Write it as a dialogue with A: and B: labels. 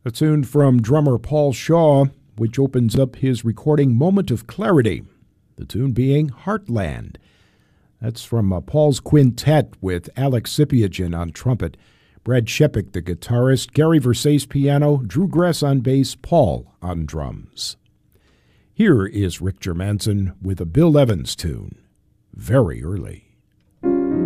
A: A tune from drummer Paul Shaw, which opens up his recording Moment of Clarity, the tune being Heartland. That's from Paul's quintet with Alex Sipiagin on trumpet, Brad Shepik, the guitarist, Gary Versace piano, Drew Gress on bass, Paul on drums. Here is Rick Germanson with a Bill Evans tune, Very Early.